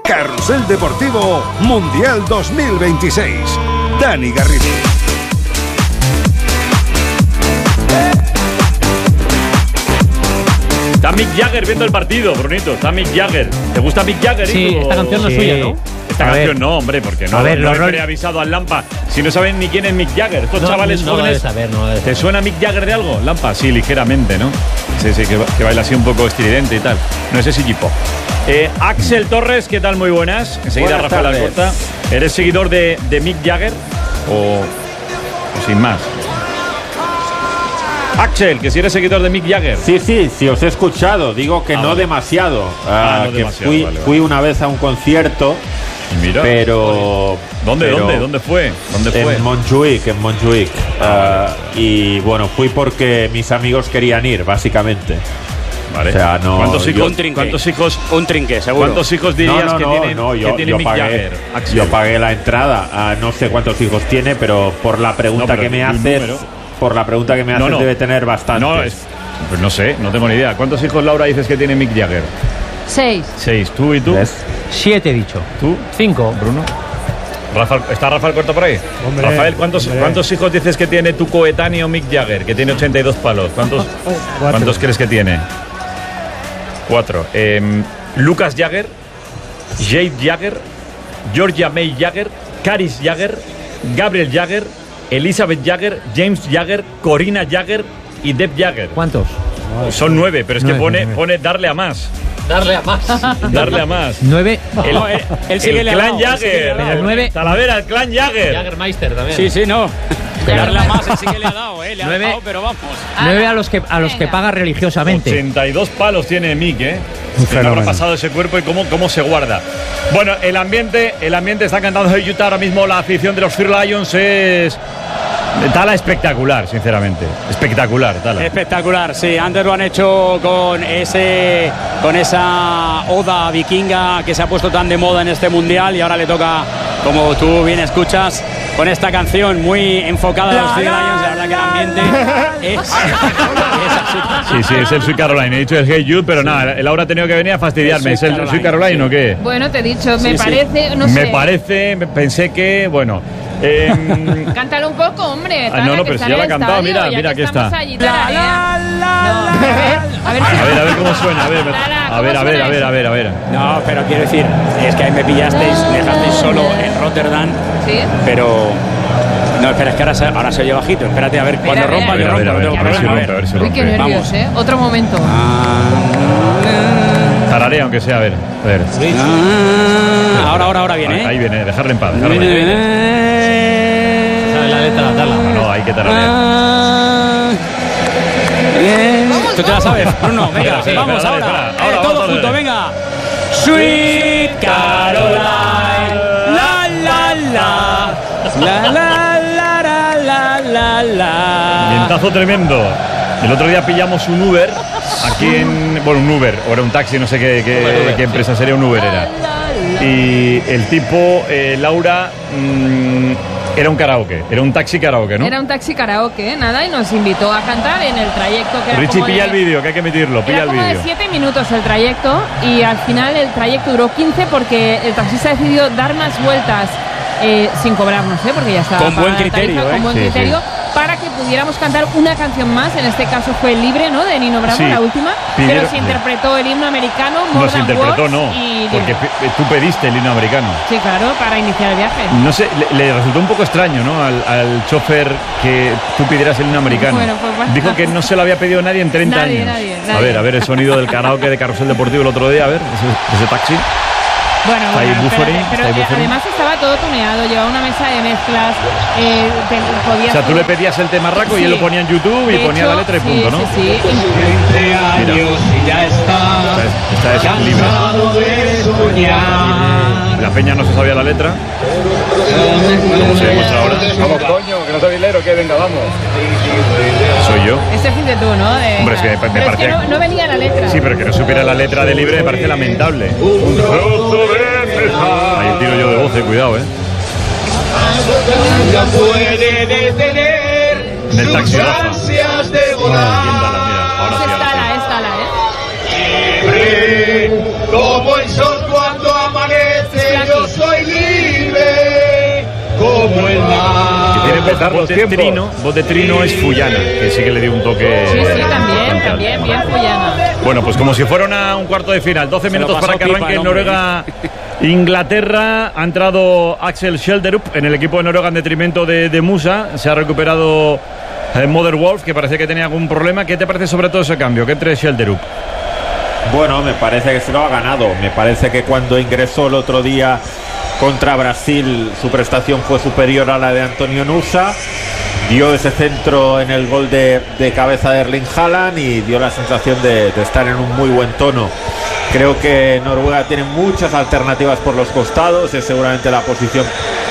Carrusel Deportivo Mundial 2026. Dani Garrido. Está Mick Jagger viendo el partido, Brunito. Está Mick Jagger. ¿Te gusta Mick Jagger? Sí, esta canción no es suya, ¿no? Esta canción no, hombre, porque no he avisado al Lampa. Si no saben ni quién es Mick Jagger. Estos chavales jóvenes. ¿Te suena Mick Jagger de algo, Lampa? Sí, ligeramente, ¿no? Sí, que baila así un poco estridente y tal. No es ese equipo. Axel Torres, ¿qué tal? Muy buenas. Enseguida Buenas Rafael tardes. Alcorta. ¿Eres seguidor de Mick Jagger? O sin más. Axel, que si eres seguidor de Mick Jagger. Sí, os he escuchado. Digo que no vale. demasiado. No que demasiado, fui una vez a un concierto. Mira. Pero... ¿Dónde fue? En Montjuic. Y bueno, fui porque mis amigos querían ir, básicamente. Vale. O sea, no, ¿Cuántos hijos? Un trinque, seguro. ¿Cuántos hijos dirías que tiene Mick Jagger? Axel? Yo pagué la entrada. No sé cuántos hijos tiene, pero por la pregunta que me haces, debe tener bastante. Pues no sé, no tengo ni idea. ¿Cuántos hijos, Laura, dices que tiene Mick Jagger? 6. ¿Tú y tú? 7 he dicho. ¿Tú? 5. Bruno. ¿Está Rafael Corto por ahí? Hombre, Rafael, ¿cuántos hijos dices que tiene tu coetáneo Mick Jagger, que tiene 82 palos? ¿Cuántos crees que tiene? 4. Lucas Jagger, Jade Jagger, Georgia May Jagger, Caris Jagger, Gabriel Jagger, Elizabeth Jagger, James Jagger, Corina Jagger y Deb Jagger. ¿Cuántos? Son 9, pero es que pone darle a más. Darle a más. 9. El clan Jagger. El 9. Talavera, el clan Jagger. Jaggermeister también. Sí, no. Darle a más, él sí que le ha dado, le ha 9, dado, pero vamos. 9 a los que paga religiosamente. 82 palos tiene Mick, ¿Qué habrá pasado ese cuerpo y cómo se guarda? Bueno, el ambiente está cantando en Utah ahora mismo. La afición de los Fear Lions es... Tala espectacular, sinceramente. Espectacular, Tala. Espectacular, sí. Antes lo han hecho con esa oda vikinga que se ha puesto tan de moda en este mundial y ahora le toca, como tú bien escuchas, con esta canción muy enfocada a los Fear Lions. La verdad que el ambiente es así. Sí, es el Sweet Caroline. He dicho el Hey Jude, pero nada, Laura ha tenido que venir a fastidiarme. ¿Es el Sweet Caroline o qué? Bueno, te he dicho, Me parece, pensé que, bueno... Cántalo un poco, hombre. Pero si ya la ha cantado, mira aquí está. A ver cómo suena, a ver. No, pero quiero decir, es que ahí me pillasteis, me dejasteis solo en Rotterdam. Sí. Pero... No, espera, es que ahora se oye bajito. Espérate, a ver, cuando rompa, yo rompo. A ver si rompe. Uy, qué nervios, Otro momento. Tararé, aunque sea, a ver. Ahora viene, Ahí viene, dejarle en paz. ¿Sabes la letra? Dala. No, hay que tararear. ¿Tú te la sabes, Bruno? Venga, vamos ahora. Todo junto, venga. Sweet Caroline, la la la, la la la la la. Vientazo tremendo. El otro día pillamos un Uber aquí un Uber, o era un taxi, no sé qué empresa sería, un Uber era. Y el tipo, Laura, era un karaoke, era un taxi karaoke, ¿no? Era un taxi karaoke, nada, y nos invitó a cantar en el trayecto que era Richie, como pilla el vídeo, que hay que emitirlo, pilla el vídeo. Era como de 7 minutos el trayecto, y al final el trayecto duró 15 porque el taxista decidió dar más vueltas sin cobrarnos, porque ya estaba con buen criterio, con buen criterio, para que pudiéramos cantar una canción más. En este caso fue Libre, ¿no? De Nino Bravo, la última. Pero se interpretó el himno americano, More Than Words, porque tú pediste el himno americano. Sí, claro, para iniciar el viaje. No sé, le resultó un poco extraño, ¿no? Al chofer que tú pidieras el himno americano. Bueno, pues, dijo que no se lo había pedido nadie en 30 años. Nadie. A ver el sonido del karaoke de Carrusel Deportivo el otro día, a ver, ese taxi. Bueno, pero además estaba todo tuneado, llevaba una mesa de mezclas. O sea, tú le pedías el tema raco y él lo ponía en YouTube y ponía la letra y punto, ¿no? Sí. 20 años y ya está. Esta es libre. La peña no se sabía la letra. ¿Cómo se demuestra ahora? Vamos, coño, que no sabéis leer o qué, venga, vamos. Soy yo. Este fuiste tú, ¿no? Hombre, es que me parece... Es que no venía la letra. Sí, pero que no supiera la letra de Libre me parece lamentable. Ahí tiro yo de voz, cuidado, Ya puede detener del taxi ansias de volar. Es Tala, Libre como el sol cuando amanece. empezar los tiempos. Voz de Trino es Fullana, que sí que le dio un toque. Sí, también, bien Fullana. Bueno, pues como si fuera un cuarto de final. 12 minutos para que arranque Noruega-Inglaterra. Ha entrado Axel Schjelderup en el equipo de Noruega en detrimento de Musa. Se ha recuperado Mother Wolf, que parecía que tenía algún problema. ¿Qué te parece sobre todo ese cambio? Que entre Schjelderup. Bueno, me parece que se lo ha ganado. Me parece que cuando ingresó el otro día contra Brasil, su prestación fue superior a la de Antonio Nusa. Dio ese centro en el gol de cabeza de Erling Haaland y dio la sensación de estar en un muy buen tono. Creo que Noruega tiene muchas alternativas por los costados. Es seguramente la posición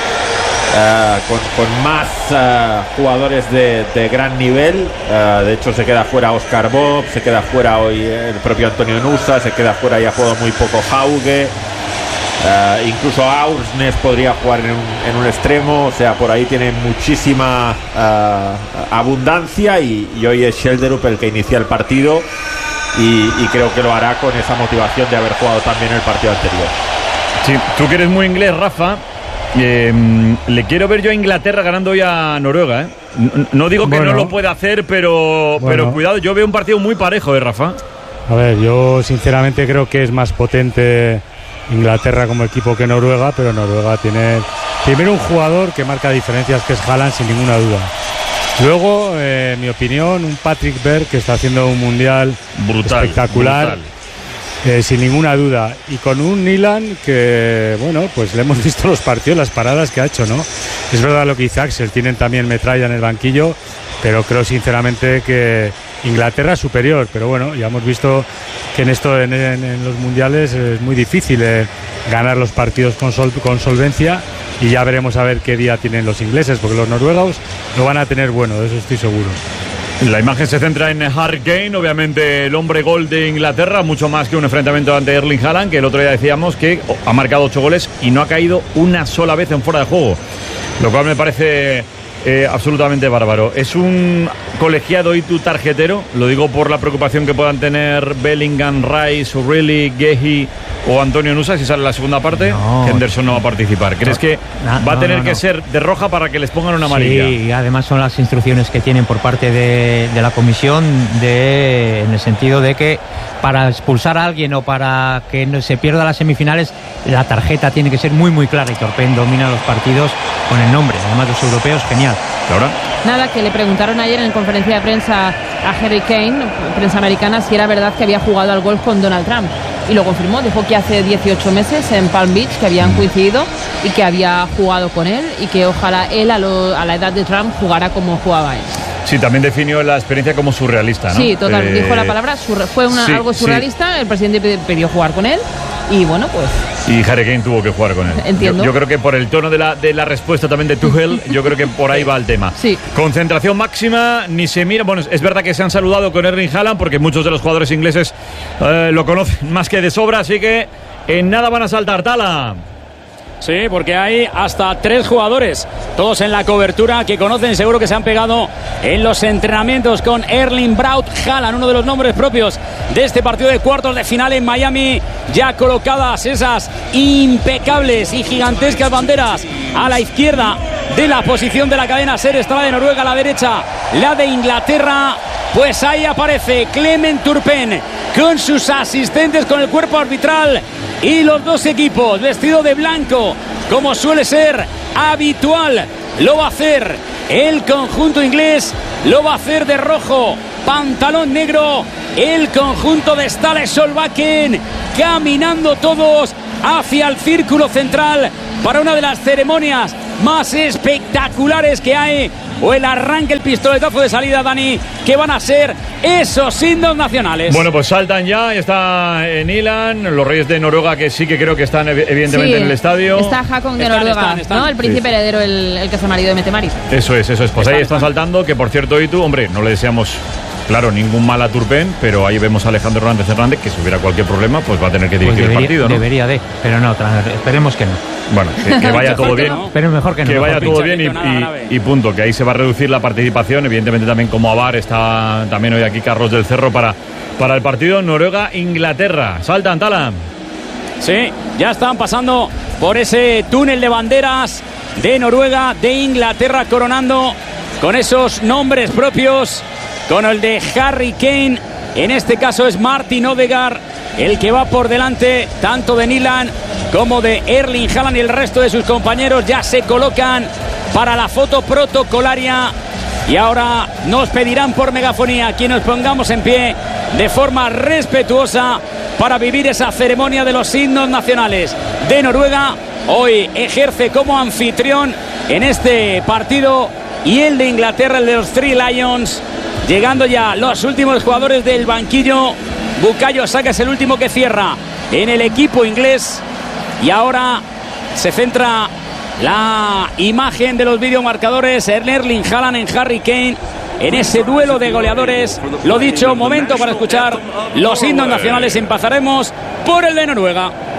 con más jugadores de gran nivel. De hecho, se queda fuera Oscar Bob, se queda fuera hoy el propio Antonio Nusa, se queda fuera y ha jugado muy poco Hauge. Incluso Aursnes podría jugar en un extremo. O sea, por ahí tiene muchísima abundancia y hoy es Schjelderup el que inicia el partido y creo que lo hará con esa motivación de haber jugado también el partido anterior. Sí, tú que eres muy inglés, Rafa, le quiero ver yo a Inglaterra ganando hoy a Noruega, ¿eh? No digo que no lo pueda hacer, pero cuidado, yo veo un partido muy parejo, Rafa. A ver, yo sinceramente creo que es más potente Inglaterra como equipo que Noruega, pero Noruega tiene primero un jugador que marca diferencias, que es Haaland, sin ninguna duda. Luego, en mi opinión, un Patrick Berg que está haciendo un mundial espectacular, sin ninguna duda, y con un Nyland que, bueno, pues le hemos visto los partidos, las paradas que ha hecho, ¿no? Es verdad lo que dice Axel, tienen también metralla en el banquillo, pero creo sinceramente que Inglaterra es superior, pero bueno, ya hemos visto que en los mundiales es muy difícil ganar los partidos con solvencia, y ya veremos a ver qué día tienen los ingleses, porque los noruegos lo van a tener bueno, de eso estoy seguro. La imagen se centra en Harry Kane, obviamente el hombre gol de Inglaterra, mucho más que un enfrentamiento ante Erling Haaland, que el otro día decíamos que ha marcado 8 goles y no ha caído una sola vez en fuera de juego, lo cual me parece absolutamente bárbaro. Es un colegiado y tu tarjetero, lo digo por la preocupación que puedan tener Bellingham, Rice, O'Reilly, Gehi o Antonio Nusa si sale la segunda parte. No. Henderson no va a participar. ¿Crees que va a tener que ser de roja para que les pongan una amarilla? Sí, además son las instrucciones que tienen por parte de la comisión en el sentido de que para expulsar a alguien o para que no se pierda las semifinales, la tarjeta tiene que ser muy muy clara, y Torpen domina los partidos con el nombre, además de los europeos, genial. ¿Ahora? Nada, que le preguntaron ayer en conferencia de prensa a Harry Kane, prensa americana, si era verdad que había jugado al golf con Donald Trump, y lo confirmó. Dijo que hace 18 meses en Palm Beach que habían coincidido y que había jugado con él, y que ojalá él a la edad de Trump jugara como jugaba él. Sí, también definió la experiencia como surrealista, ¿no? Sí, total, dijo la palabra, fue algo surrealista, sí. El presidente pidió jugar con él y bueno, pues... Y Harry Kane tuvo que jugar con él. Entiendo. Yo creo que por el tono de la respuesta también de Tuchel, yo creo que por ahí va el tema. Sí. Concentración máxima, ni se mira... Bueno, es verdad que se han saludado con Erling Haaland porque muchos de los jugadores ingleses lo conocen más que de sobra, así que en nada van a saltar. Tala. Sí, porque hay hasta 3 jugadores, todos en la cobertura, que conocen, seguro que se han pegado en los entrenamientos con Erling Braut Haaland, uno de los nombres propios de este partido de cuartos de final en Miami. Ya colocadas esas impecables y gigantescas banderas a la izquierda de la posición de la cadena SER, está la de Noruega, a la derecha la de Inglaterra. Pues ahí aparece Clement Turpen con sus asistentes, con el cuerpo arbitral, y los dos equipos vestidos de blanco, como suele ser habitual. Lo va a hacer el conjunto inglés, lo va a hacer de rojo, pantalón negro, el conjunto de Ståle Solbakken, caminando todos hacia el círculo central para una de las ceremonias más espectaculares que hay, o el arranque, el pistoletazo de salida, Dani, que van a ser esos himnos nacionales. Bueno, pues saltan ya, está Nyland, los Reyes de Noruega, que sí que creo que están evidentemente en el estadio. Está Hakon de Noruega, ¿no? El príncipe heredero, el que es el marido de Mette-Marit. Eso es. Pues ahí están saltando, que por cierto, y tú, hombre, no le deseamos... Claro, ningún mal a Turpen, pero ahí vemos a Alejandro Hernández, que si hubiera cualquier problema, pues va a tener que dirigir el partido, ¿no? Debería pero no, esperemos que no. Bueno, que vaya todo bien. No. Pero mejor que no. Que vaya todo bien y punto, que ahí se va a reducir la participación. Evidentemente también como Avar está también hoy aquí Carlos del Cerro para el partido Noruega-Inglaterra. Saltan, Tala. Sí, ya están pasando por ese túnel de banderas de Noruega, de Inglaterra, coronando con esos nombres propios, con el de Harry Kane. En este caso es Martin Odegaard el que va por delante, tanto de Nyland como de Erling Haaland, y el resto de sus compañeros ya se colocan para la foto protocolaria. Y ahora nos pedirán por megafonía que nos pongamos en pie de forma respetuosa para vivir esa ceremonia de los himnos nacionales de Noruega. Hoy ejerce como anfitrión en este partido, y el de Inglaterra, el de los Three Lions. Llegando ya los últimos jugadores del banquillo. Bukayo Saka es el último que cierra en el equipo inglés. Y ahora se centra la imagen de los videomarcadores en Erling Haaland, en Harry Kane, en ese duelo de goleadores. Lo dicho, momento para escuchar los himnos nacionales. Empezaremos por el de Noruega.